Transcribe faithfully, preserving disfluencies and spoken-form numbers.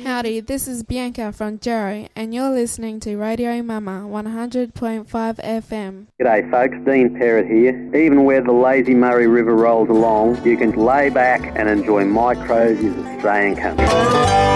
Howdy, this is Bianca from Jarrow, and you're listening to Radio Mama one hundred point five F M. G'day folks, Dean Perrott here. Even where the lazy Murray River rolls along, you can lay back and enjoy Mike Crozier's Australian country.